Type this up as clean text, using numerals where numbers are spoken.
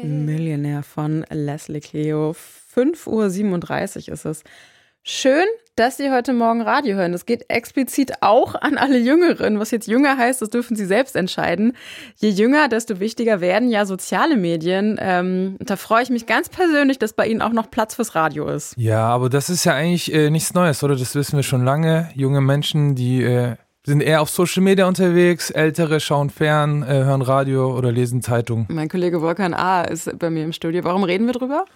Millionaire von Leslie Clio. 5:37 Uhr ist es. Schön, dass Sie heute Morgen Radio hören. Das geht explizit auch an alle Jüngeren. Was jetzt jünger heißt, das dürfen Sie selbst entscheiden. Je jünger, desto wichtiger werden ja soziale Medien. Da freue ich mich ganz persönlich, dass bei Ihnen auch noch Platz fürs Radio ist. Ja, aber das ist ja eigentlich nichts Neues, oder? Das wissen wir schon lange. Junge Menschen, die sind eher auf Social Media unterwegs. Ältere schauen fern, hören Radio oder lesen Zeitung. Mein Kollege Volkan A. ist bei mir im Studio. Warum reden wir drüber?